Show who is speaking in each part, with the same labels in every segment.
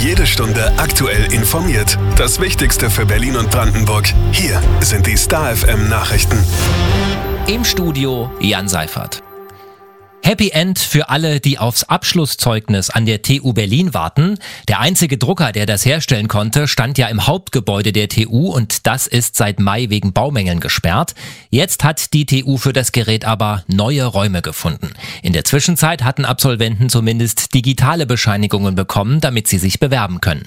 Speaker 1: Jede Stunde aktuell informiert. Das Wichtigste für Berlin und Brandenburg. Hier sind die Star FM Nachrichten.
Speaker 2: Im Studio Jan Seifert. Happy End für alle, die aufs Abschlusszeugnis an der TU Berlin warten. Der einzige Drucker, der das herstellen konnte, stand ja im Hauptgebäude der TU und das ist seit Mai wegen Baumängeln gesperrt. Jetzt hat die TU für das Gerät aber neue Räume gefunden. In der Zwischenzeit hatten Absolventen zumindest digitale Bescheinigungen bekommen, damit sie sich bewerben können.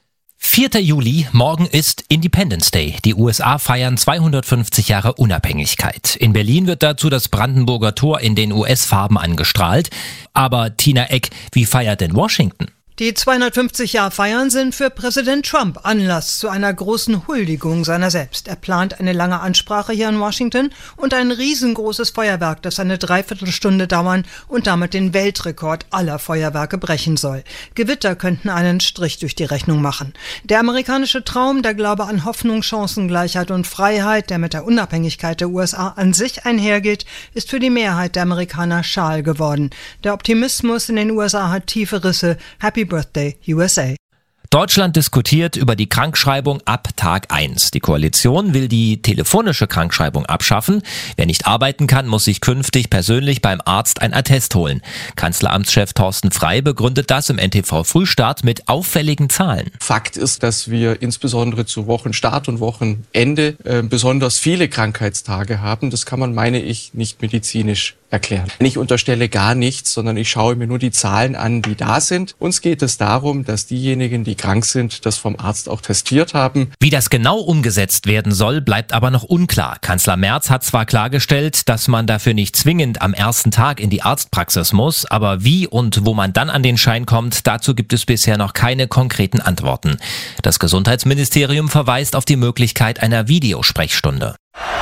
Speaker 2: 4. Juli, morgen ist Independence Day. Die USA feiern 250 Jahre Unabhängigkeit. In Berlin wird dazu das Brandenburger Tor in den US-Farben angestrahlt. Aber Tina Eck, wie feiert denn Washington?
Speaker 3: Die 250-Jahr-Feiern sind für Präsident Trump Anlass zu einer großen Huldigung seiner selbst. Er plant eine lange Ansprache hier in Washington und ein riesengroßes Feuerwerk, das eine Dreiviertelstunde dauern und damit den Weltrekord aller Feuerwerke brechen soll. Gewitter könnten einen Strich durch die Rechnung machen. Der amerikanische Traum, der Glaube an Hoffnung, Chancengleichheit und Freiheit, der mit der Unabhängigkeit der USA an sich einhergeht, ist für die Mehrheit der Amerikaner schal geworden. Der Optimismus in den USA hat tiefe Risse. Happy Birthday, USA.
Speaker 2: Deutschland diskutiert über die Krankschreibung ab Tag 1. Die Koalition will die telefonische Krankschreibung abschaffen. Wer nicht arbeiten kann, muss sich künftig persönlich beim Arzt ein Attest holen. Kanzleramtschef Thorsten Frey begründet das im NTV Frühstart mit auffälligen Zahlen.
Speaker 4: Fakt ist, dass wir insbesondere zu Wochenstart und Wochenende besonders viele Krankheitstage haben. Das kann man, meine ich, nicht medizinisch erklären. Ich unterstelle gar nichts, sondern ich schaue mir nur die Zahlen an, die da sind. Uns geht es darum, dass diejenigen, die krank sind, das vom Arzt auch testiert haben.
Speaker 2: Wie das genau umgesetzt werden soll, bleibt aber noch unklar. Kanzler Merz hat zwar klargestellt, dass man dafür nicht zwingend am ersten Tag in die Arztpraxis muss, aber wie und wo man dann an den Schein kommt, dazu gibt es bisher noch keine konkreten Antworten. Das Gesundheitsministerium verweist auf die Möglichkeit einer Videosprechstunde.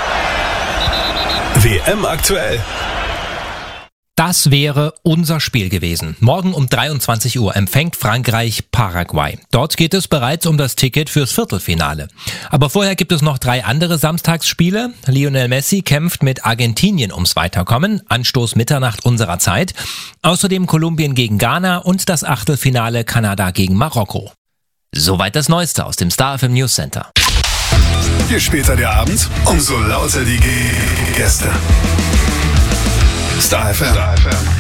Speaker 1: WM aktuell.
Speaker 2: Das wäre unser Spiel gewesen. Morgen um 23 Uhr empfängt Frankreich Paraguay. Dort geht es bereits um das Ticket fürs Viertelfinale. Aber vorher gibt es noch 3 andere Samstagsspiele. Lionel Messi kämpft mit Argentinien ums Weiterkommen. Anstoß Mitternacht unserer Zeit. Außerdem Kolumbien gegen Ghana und das Achtelfinale Kanada gegen Marokko. Soweit das Neueste aus dem Star FM News Center.
Speaker 1: Je später der Abend, umso lauter die Gäste. Star FM.